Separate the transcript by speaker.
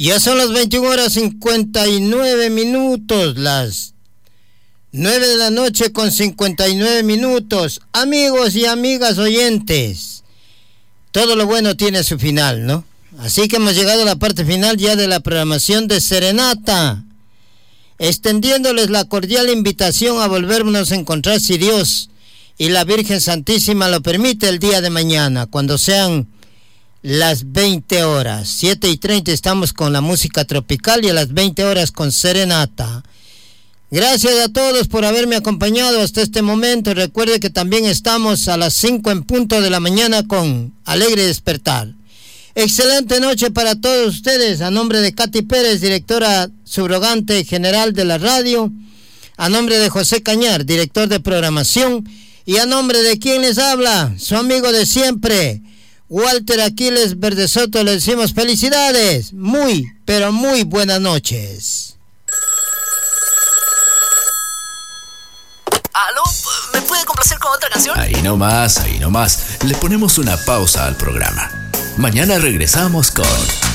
Speaker 1: Ya son las 21:59, las 9 de la noche con 59 minutos. Amigos y amigas oyentes, todo lo bueno tiene su final, ¿no? Así que hemos llegado a la parte final ya de la programación de Serenata, extendiéndoles la cordial invitación a volvernos a encontrar, si Dios y la Virgen Santísima lo permite, el día de mañana, cuando sean las 20 horas. 7:30 estamos con la música tropical y a las 20 horas con Serenata. Gracias a todos por haberme acompañado hasta este momento. Recuerde que también estamos a las 5 en punto de la mañana con Alegre Despertar. Excelente noche para todos ustedes. A nombre de Katy Pérez, directora subrogante general de la radio, a nombre de José Cañar, director de programación, y a nombre de quien les habla, su amigo de siempre, Walter Aquiles Verdesoto, le decimos felicidades, muy, pero muy buenas noches.
Speaker 2: ¿Aló? ¿Me puede complacer con otra canción?
Speaker 3: Ahí nomás. Le ponemos una pausa al programa. Mañana regresamos con